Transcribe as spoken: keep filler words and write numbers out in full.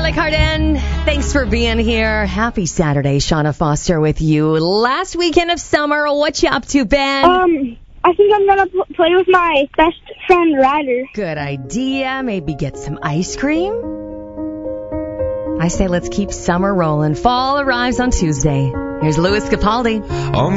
Kelly Carden, thanks for being here. Happy Saturday, Shauna Foster with you. Last weekend of summer, what you up to, Ben? Um, I think I'm going to pl- play with my best friend, Ryder. Good idea. Maybe get some ice cream? I say let's keep summer rolling. Fall arrives on Tuesday. Here's Louis Capaldi. On